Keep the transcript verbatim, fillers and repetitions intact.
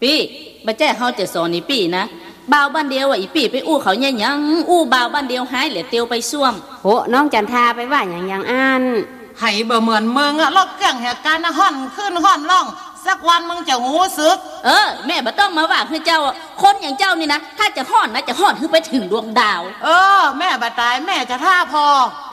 ปี้บ่แจ้เฮาจะสอนนี่ปี้นะบ่าวบ้านเดียวอ่ะอีปี้ไปอู้เขาเนี่ยยังอู้บ่าวบ้านเดียวหายเหลือเตียวไปซ่วมโหน้องจันทาไปว่าอย่างอย่างอันให้บ่เหมือนมึงอะลอกแก่งเหตุการณ์ห่อนขึ้นห่อนล่องสักวันมึงจะหูซึกเออแม่บ่ต้องมาว่าคือเจ้าคนอย่างเจ้านี่นะถ้าจะห่อนนะจะห่อนคือไปถึงดวงดาวเออแม่บ่ตายแม่จะท่าพอ